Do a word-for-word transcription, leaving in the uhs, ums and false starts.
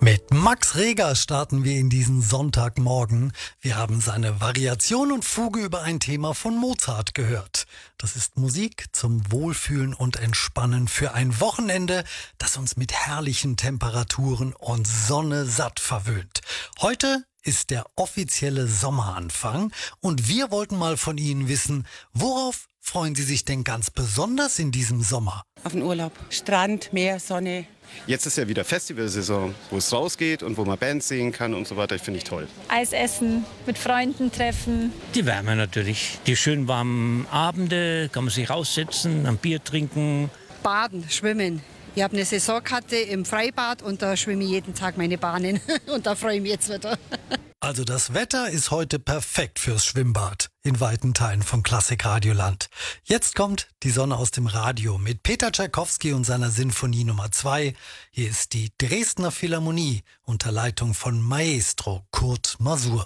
Mit Max Reger starten wir in diesen Sonntagmorgen. Wir haben seine Variation und Fuge über ein Thema von Mozart gehört. Das ist Musik zum Wohlfühlen und Entspannen für ein Wochenende, das uns mit herrlichen Temperaturen und Sonne satt verwöhnt. Heute ist der offizielle Sommeranfang und wir wollten mal von Ihnen wissen, worauf freuen Sie sich denn ganz besonders in diesem Sommer? Auf den Urlaub. Strand, Meer, Sonne. Jetzt ist ja wieder Festivalsaison, wo es rausgeht und wo man Bands sehen kann und so weiter. Das finde ich toll. Eis essen, mit Freunden treffen. Die Wärme natürlich. Die schön warmen Abende, kann man sich raussetzen, ein Bier trinken. Baden, schwimmen. Ich habe eine Saisonkarte im Freibad und da schwimme ich jeden Tag meine Bahnen. Und da freue ich mich jetzt wieder. Also das Wetter ist heute perfekt fürs Schwimmbad in weiten Teilen vom Klassikradioland. Jetzt kommt die Sonne aus dem Radio mit Peter Tschaikowski und seiner Sinfonie Nummer zwei. Hier ist die Dresdner Philharmonie unter Leitung von Maestro Kurt Masur.